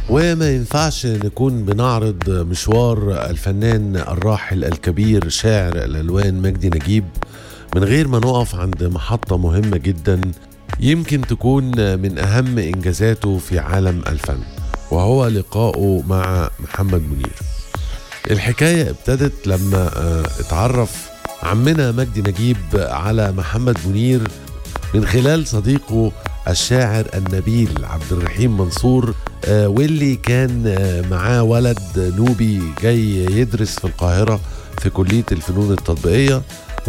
وما ينفعش نكون بنعرض مشوار الفنان الراحل الكبير شاعر الألوان مجدي نجيب من غير ما نقف عند محطة مهمة جدا يمكن تكون من أهم إنجازاته في عالم الفن، وهو لقائه مع محمد منير. الحكاية ابتدت لما اتعرف عمنا مجدي نجيب على محمد منير من خلال صديقه الشاعر النبيل عبد الرحيم منصور، واللي كان معاه ولد نوبي جاي يدرس في القاهرة في كلية الفنون التطبيقية،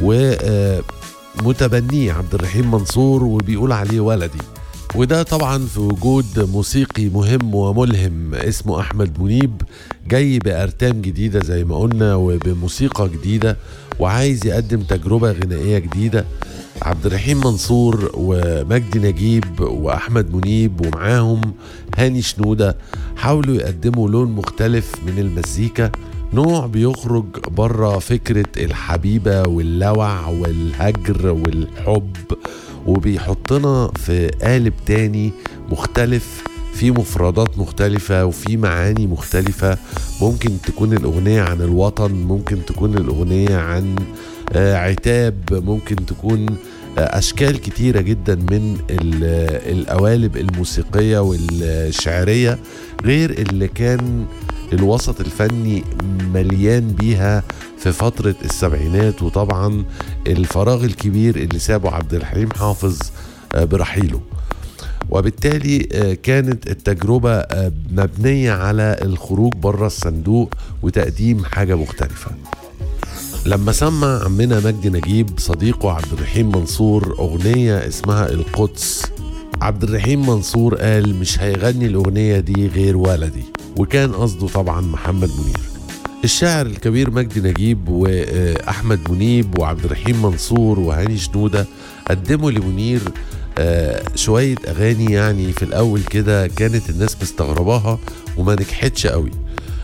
ومتبنيه عبد الرحيم منصور وبيقول عليه ولدي. وده طبعا في وجود موسيقي مهم وملهم اسمه أحمد منيب جاي بأرتام جديدة زي ما قلنا وبموسيقى جديدة وعايز يقدم تجربة غنائية جديدة. عبد الرحيم منصور ومجدي نجيب وأحمد منيب ومعاهم هاني شنودة حاولوا يقدموا لون مختلف من المزيكا، نوع بيخرج بره فكرة الحبيبة واللوع والهجر والحب، وبيحطنا في قالب تاني مختلف في مفردات مختلفة وفي معاني مختلفة. ممكن تكون الأغنية عن الوطن، ممكن تكون الأغنية عن عتاب، ممكن تكون أشكال كتيرة جدا من القوالب الموسيقية والشعرية غير اللي كان الوسط الفني مليان بيها في فترة السبعينات، وطبعا الفراغ الكبير اللي سابه عبد الحليم حافظ برحيله. وبالتالي كانت التجربة مبنية على الخروج بره الصندوق وتقديم حاجة مختلفة. لما سمع عمنا مجدي نجيب صديقه عبد الرحيم منصور أغنية اسمها القدس، عبد الرحيم منصور قال مش هيغني الأغنية دي غير ولدي، وكان قصده طبعا محمد منير. الشاعر الكبير مجدي نجيب وأحمد منيب وعبد الرحيم منصور وهاني شنودة قدموا لمنير شوية أغاني يعني في الأول كده كانت الناس مستغرباها وما نجحتش قوي.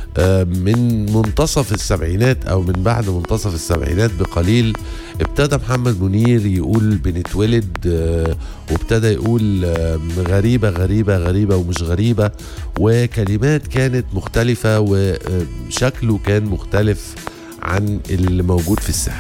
من منتصف السبعينات أو من بعد منتصف السبعينات بقليل ابتدى محمد منير يقول بنتولد، وابتدى يقول غريبة غريبة غريبة ومش غريبة، وكلمات كانت مختلفة وشكله كان مختلف عن اللي موجود في الساحة.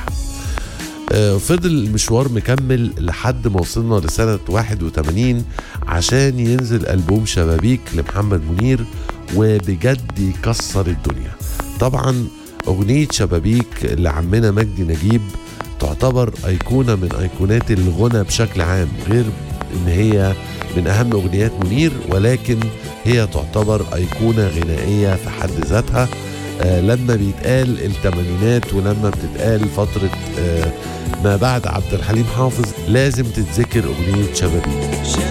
فضل المشوار مكمل لحد ما وصلنا لسنة 81 عشان ينزل ألبوم شبابيك لمحمد منير، وبجد يكسر الدنيا. طبعا أغنية شبابيك لعمنا مجدي نجيب تعتبر أيقونة من أيقونات الغنى بشكل عام، غير إن هي من أهم أغنيات منير، ولكن هي تعتبر أيقونة غنائية في حد ذاتها. لما بيتقال الثمانينات ولما بتتقال فترة ما بعد عبد الحليم حافظ لازم تتذكر أغنية شبابيك.